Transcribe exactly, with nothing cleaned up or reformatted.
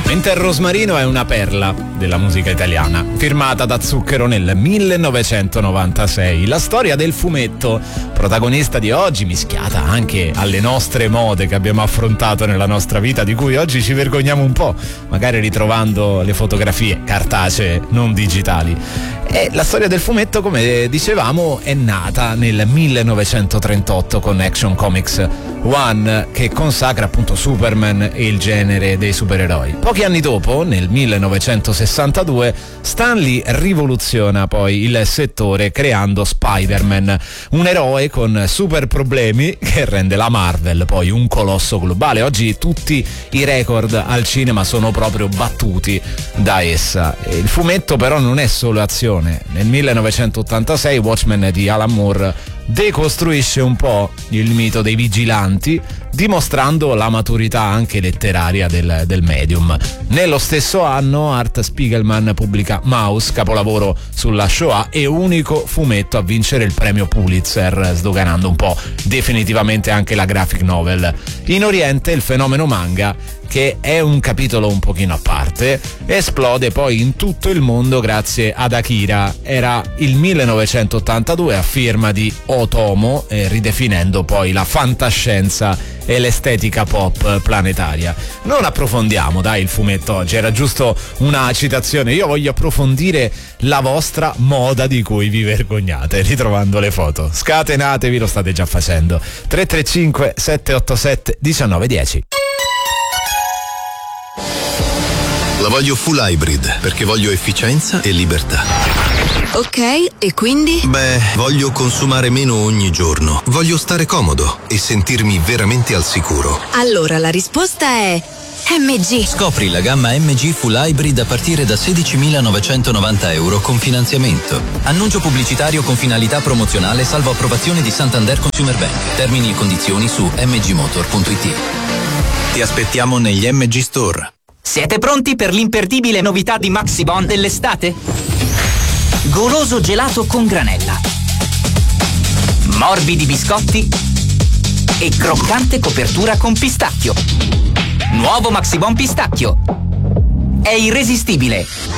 Mentre Rosmarino è una perla della musica italiana, firmata da Zucchero nel millenovecentonovantasei. La storia del fumetto, protagonista di oggi, mischiata anche alle nostre mode che abbiamo affrontato nella nostra vita, di cui oggi ci vergogniamo un po', magari ritrovando le fotografie cartacee, non digitali. E la storia del fumetto, come dicevamo, è nata nel millenovecentotrentotto con Action Comics One, che consacra appunto Superman e il genere dei supereroi. Pochi anni dopo, nel millenovecentosessantadue, Stan Lee rivoluziona poi il settore creando Spider-Man, un eroe con super problemi che rende la Marvel poi un colosso globale. Oggi tutti i record al cinema sono proprio battuti da essa. Il fumetto però non è solo azione. Nel millenovecentottantasei Watchmen di Alan Moore decostruisce un po' il mito dei vigilanti, dimostrando la maturità anche letteraria del, del medium. Nello stesso anno Art Spiegelman pubblica Mouse, capolavoro sulla Shoah e unico fumetto a vincere il premio Pulitzer, sdoganando un po' definitivamente anche la graphic novel. In Oriente il fenomeno manga, che è un capitolo un pochino a parte, esplode poi in tutto il mondo grazie ad Akira. Era il millenovecentottantadue a firma di Otomo, eh, ridefinendo poi la fantascienza e l'estetica pop planetaria. Non approfondiamo dai il fumetto oggi, era giusto una citazione. Io voglio approfondire la vostra moda di cui vi vergognate, ritrovando le foto. Scatenatevi, lo state già facendo. tre tre cinque sette otto sette uno nove uno zero. La voglio full hybrid perché voglio efficienza e libertà. Ok, e quindi? Beh, voglio consumare meno ogni giorno. Voglio stare comodo e sentirmi veramente al sicuro. Allora la risposta è M G. Scopri la gamma M G Full Hybrid a partire da sedicimilanovecentonovanta euro con finanziamento. Annuncio pubblicitario con finalità promozionale salvo approvazione di Santander Consumer Bank. Termini e condizioni su m g motor punto i t. Ti aspettiamo negli M G Store. Siete pronti per l'imperdibile novità di Maxibon dell'estate? Goloso gelato con granella, morbidi biscotti e croccante copertura con pistacchio. Nuovo Maxibon pistacchio. È irresistibile,